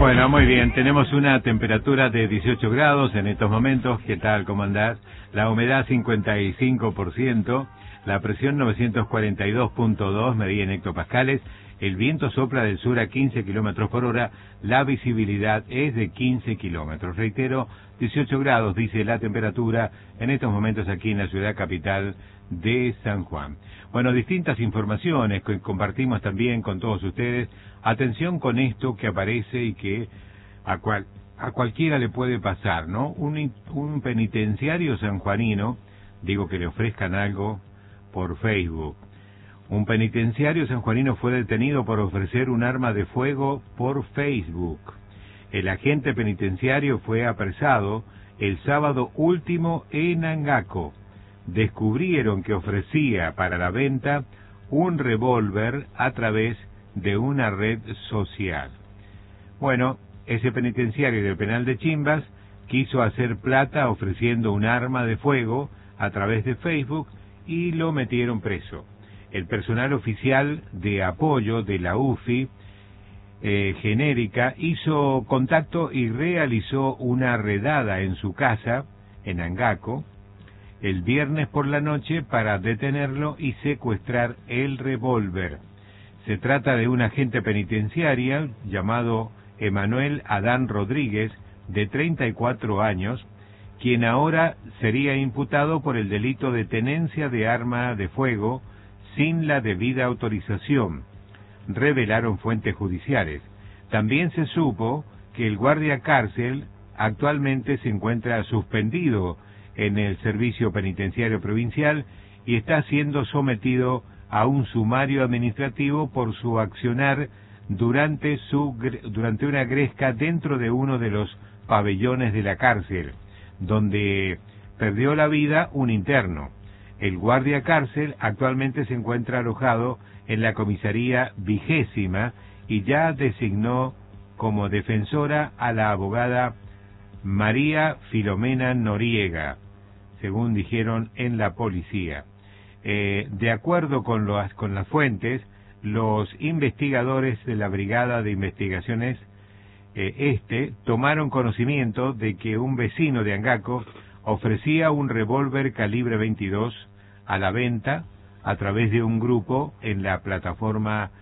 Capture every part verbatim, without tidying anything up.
Bueno, muy bien, tenemos una temperatura de dieciocho grados en estos momentos. ¿Qué tal? ¿Cómo andás? La humedad cincuenta y cinco por ciento, la presión novecientos cuarenta y dos punto dos, medida en hectopascales, el viento sopla del sur a quince kilómetros por hora, la visibilidad es de quince kilómetros. Reitero, dieciocho grados dice la temperatura en estos momentos aquí en la ciudad capital de San Juan. Bueno, distintas informaciones que compartimos también con todos ustedes. Atención con esto que aparece y que a, cual, a cualquiera le puede pasar, ¿no? Un, un penitenciario sanjuanino, digo que le ofrezcan algo por Facebook. Un penitenciario sanjuanino fue detenido por ofrecer un arma de fuego por Facebook. El agente penitenciario fue apresado el sábado último en Angaco. Descubrieron que ofrecía para la venta un revólver a través de una red social. Bueno, ese penitenciario del penal de Chimbas quiso hacer plata ofreciendo un arma de fuego a través de Facebook y lo metieron preso. El personal oficial de apoyo de la U F I eh, genérica hizo contacto y realizó una redada en su casa, en Angaco, el viernes por la noche para detenerlo y secuestrar el revólver. Se trata de un agente penitenciario llamado Emanuel Adán Rodríguez, de treinta y cuatro años, quien ahora sería imputado por el delito de tenencia de arma de fuego sin la debida autorización, revelaron fuentes judiciales. También se supo que el guardia cárcel actualmente se encuentra suspendido en el Servicio Penitenciario Provincial y está siendo sometido a un sumario administrativo por su accionar durante, su, durante una gresca dentro de uno de los pabellones de la cárcel, donde perdió la vida un interno. El guardia cárcel actualmente se encuentra alojado en la comisaría vigésima y ya designó como defensora a la abogada María Filomena Noriega, según dijeron en la policía. Eh, de acuerdo con, los, con las fuentes, los investigadores de la Brigada de Investigaciones eh, Este tomaron conocimiento de que un vecino de Angaco ofrecía un revólver calibre veintidós a la venta a través de un grupo en la plataforma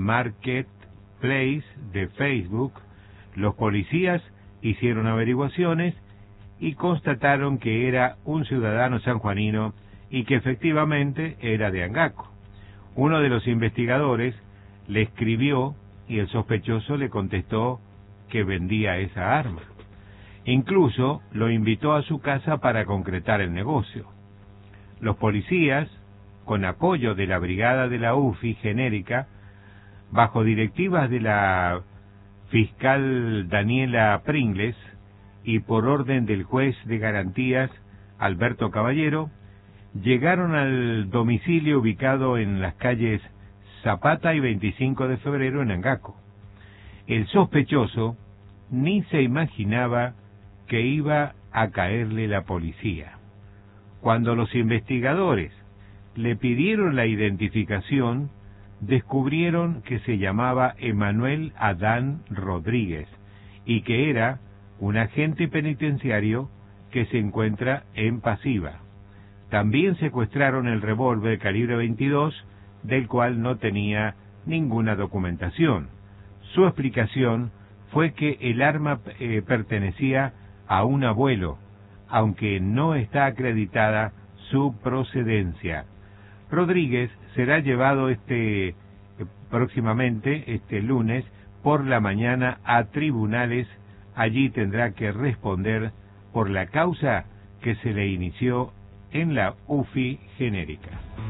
Marketplace de Facebook. Los policías hicieron averiguaciones y constataron que era un ciudadano sanjuanino y que efectivamente era de Angaco. Uno de los investigadores le escribió y el sospechoso le contestó que vendía esa arma. Incluso lo invitó a su casa para concretar el negocio. Los policías, con apoyo de la brigada de la U F I genérica, bajo directivas de la fiscal Daniela Pringles y por orden del juez de garantías Alberto Caballero, llegaron al domicilio ubicado en las calles Zapata y veinticinco de febrero en Angaco. El sospechoso ni se imaginaba que iba a caerle la policía. Cuando los investigadores le pidieron la identificación, descubrieron que se llamaba Emanuel Adán Rodríguez y que era un agente penitenciario que se encuentra en pasiva. También secuestraron el revólver calibre veintidós, del cual no tenía ninguna documentación. Su explicación fue que el arma eh, pertenecía a un abuelo, aunque no está acreditada su procedencia. Rodríguez será llevado este eh, próximamente, este lunes, por la mañana a tribunales. Allí tendrá que responder por la causa que se le inició en la U F I genérica.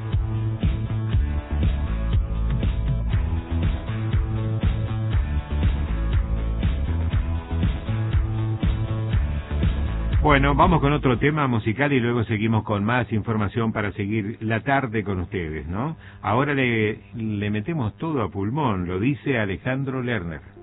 Bueno, vamos con otro tema musical y luego seguimos con más información para seguir la tarde con ustedes, ¿no? Ahora le, le metemos todo a pulmón, lo dice Alejandro Lerner.